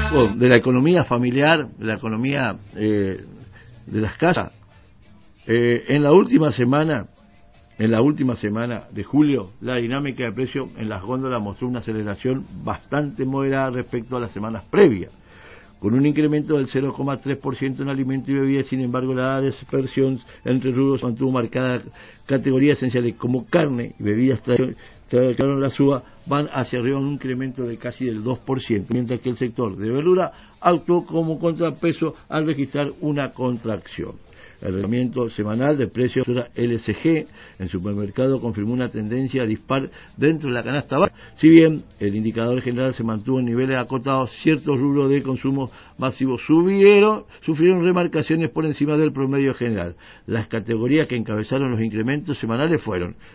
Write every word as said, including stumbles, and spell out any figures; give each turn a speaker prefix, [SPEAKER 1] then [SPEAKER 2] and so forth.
[SPEAKER 1] Bueno, de la economía familiar, de la economía eh, de las casas. Eh, en la última semana, en la última semana de julio, la dinámica de precio en las góndolas mostró una aceleración bastante moderada respecto a las semanas previas, con un incremento del cero coma tres por ciento en alimentos y bebidas. Sin embargo, la dispersión entre rubros mantuvo marcada. Categorías esenciales como carne y bebidas tradicionales, la suba, van hacia arriba, un incremento de casi del dos por ciento, mientras que el sector de verdura actuó como contrapeso al registrar una contracción. El relevamiento semanal de precios L C G en supermercado confirmó una tendencia dispar dentro de la canasta básica. Si bien el indicador general se mantuvo en niveles acotados, ciertos rubros de consumo masivo subieron, sufrieron remarcaciones por encima del promedio general. Las categorías que encabezaron los incrementos semanales fueron